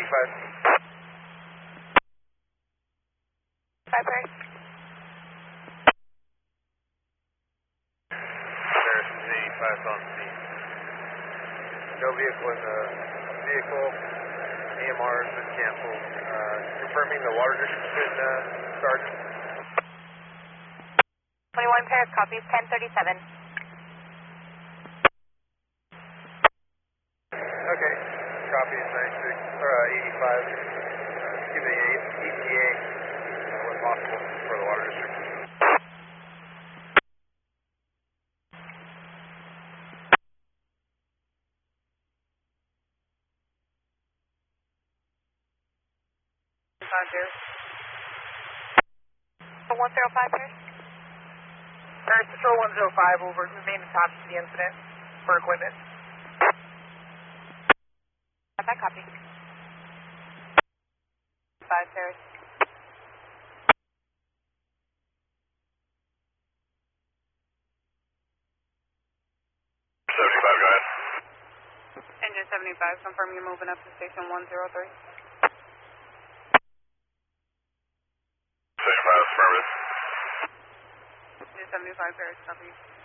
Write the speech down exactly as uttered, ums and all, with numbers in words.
eighty-five. Five Paris. Paris is eighty-five on scene. No vehicle in the vehicle. A M R has been canceled. Uh, confirming the water district's been uh, started. twenty-one Paris copies, ten thirty-seven. Okay. Copies ninety-six, or uh, eighty-five. Uh, excuse me, E T A. Uh, when possible for the water district. Five Paris. one zero five Paris. Paris Patrol one zero five, over. Remain attached to the incident for equipment. That copy. Five Paris. seventy-five, go ahead. Engine seventy-five, confirm you're moving up to station one zero three. seventy-five, affirmative. Engine seventy-five Paris, copy.